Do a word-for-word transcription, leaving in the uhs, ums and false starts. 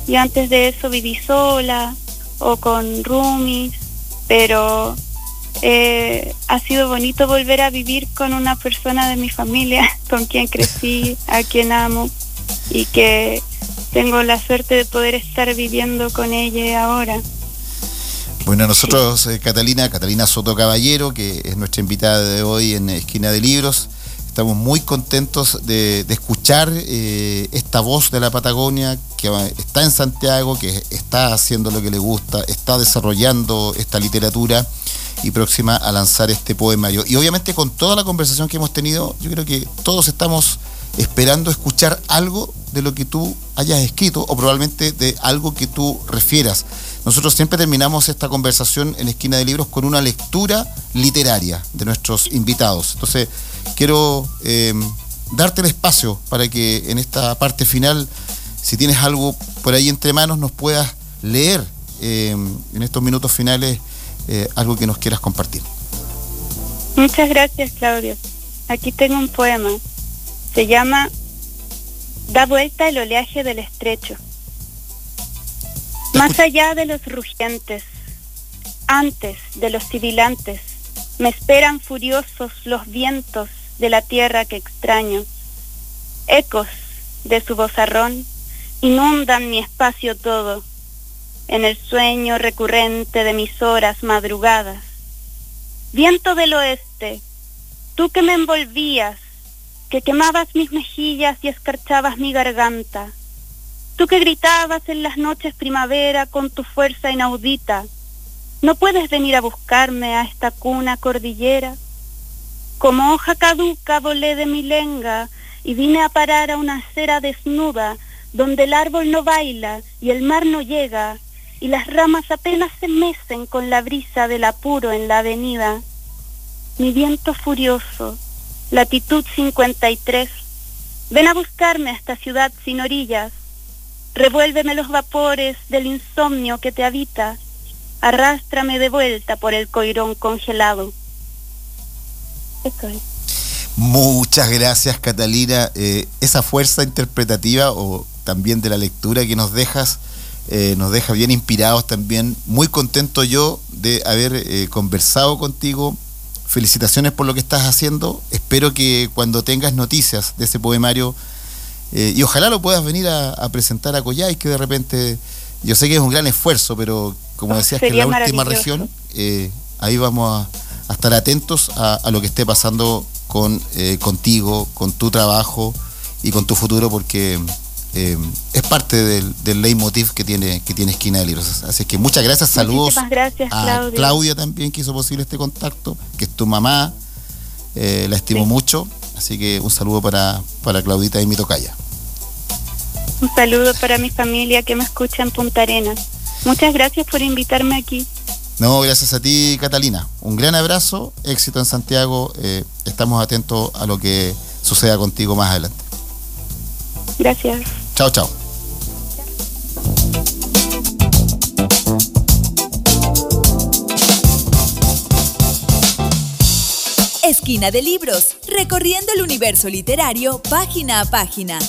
y antes de eso viví sola o con roomies, pero eh, ha sido bonito volver a vivir con una persona de mi familia, con quien crecí, a quien amo, y que tengo la suerte de poder estar viviendo con ella ahora. Bueno, nosotros, sí. eh, Catalina, Catalina Soto Caballero, que es nuestra invitada de hoy en Esquina de Libros, estamos muy contentos de, de escuchar eh, esta voz de la Patagonia, que está en Santiago, que está haciendo lo que le gusta, está desarrollando esta literatura y próxima a lanzar este poemario. Y obviamente con toda la conversación que hemos tenido, yo creo que todos estamos esperando escuchar algo de lo que tú hayas escrito o probablemente de algo que tú refieras. Nosotros siempre terminamos esta conversación en Esquina de Libros con una lectura literaria de nuestros invitados. Entonces, quiero eh, darte el espacio para que en esta parte final, si tienes algo por ahí entre manos, nos puedas leer eh, en estos minutos finales eh, algo que nos quieras compartir. Muchas gracias, Claudio. Aquí tengo un poema. Se llama Da vuelta el oleaje del estrecho. Más allá de los rugientes, antes de los sibilantes, me esperan furiosos los vientos de la tierra que extraño. Ecos de su vozarrón inundan mi espacio todo, en el sueño recurrente de mis horas madrugadas. Viento del oeste, tú que me envolvías, que quemabas mis mejillas y escarchabas mi garganta, tú que gritabas en las noches primavera con tu fuerza inaudita, ¿no puedes venir a buscarme a esta cuna cordillera? Como hoja caduca volé de mi lenga y vine a parar a una acera desnuda, donde el árbol no baila y el mar no llega, y las ramas apenas se mecen con la brisa del apuro en la avenida. Mi viento furioso, latitud cincuenta y tres, ven a buscarme a esta ciudad sin orillas, revuélveme los vapores del insomnio que te habita, arrástrame de vuelta por el coirón congelado. Eso es. Muchas gracias, Catalina. Eh, esa fuerza interpretativa o también de la lectura que nos dejas, eh, nos deja bien inspirados también. Muy contento yo de haber eh, conversado contigo. Felicitaciones por lo que estás haciendo. Espero que cuando tengas noticias de ese poemario, eh, y ojalá lo puedas venir a, a presentar a Coyhaique, que de repente, yo sé que es un gran esfuerzo, pero como oh, decías que en la última región, eh, ahí vamos a, a estar atentos a, a lo que esté pasando con eh, contigo, con tu trabajo y con tu futuro, porque eh, es parte del, del leitmotiv que tiene, que tiene Esquina de Libros. Así que muchas gracias, saludos. Muchísimas gracias, a Claudia. Claudia también, que hizo posible este contacto, que es tu mamá, eh, la estimo sí. mucho, así que un saludo para, para Claudita y mi tocaya. Un saludo para mi familia que me escucha en Punta Arenas. Muchas gracias por invitarme aquí. No, gracias a ti, Catalina. Un gran abrazo, éxito en Santiago. Eh, estamos atentos a lo que suceda contigo más adelante. Gracias. Chao, chao. Esquina de Libros, recorriendo el universo literario página a página.